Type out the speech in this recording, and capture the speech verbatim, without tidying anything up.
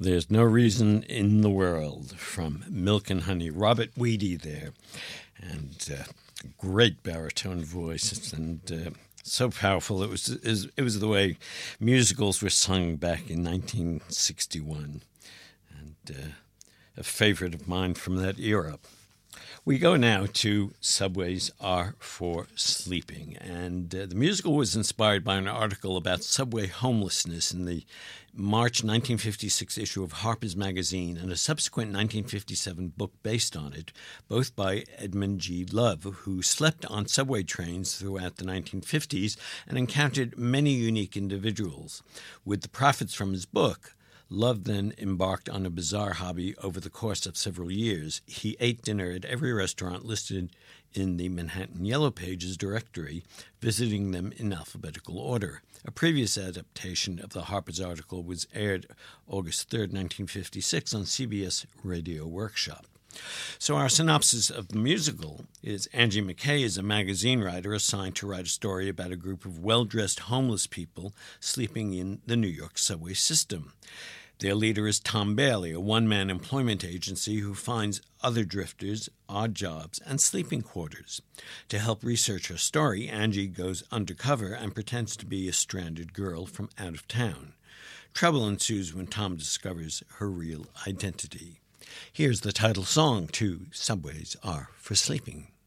There's No Reason in the World from Milk and Honey. Robert Weedy there. And uh, great baritone voice and uh, so powerful. It was, it was the way musicals were sung back in nineteen sixty-one. And uh, a favorite of mine from that era. We go now to Subways Are for Sleeping, and uh, the musical was inspired by an article about subway homelessness in the March nineteen fifty-six issue of Harper's Magazine and a subsequent nineteen fifty-seven book based on it, both by Edmund G. Love, who slept on subway trains throughout the nineteen fifties and encountered many unique individuals. With the profits from his book, Love then embarked on a bizarre hobby over the course of several years. He ate dinner at every restaurant listed in the Manhattan Yellow Pages directory, visiting them in alphabetical order. A previous adaptation of the Harper's article was aired August third, nineteen fifty-six on C B S Radio Workshop. So our synopsis of the musical is Angie McKay is a magazine writer assigned to write a story about a group of well-dressed homeless people sleeping in the New York subway system. Their leader is Tom Bailey, a one-man employment agency who finds other drifters, odd jobs, and sleeping quarters. To help research her story, Angie goes undercover and pretends to be a stranded girl from out of town. Trouble ensues when Tom discovers her real identity. Here's the title song to Subways Are for Sleeping.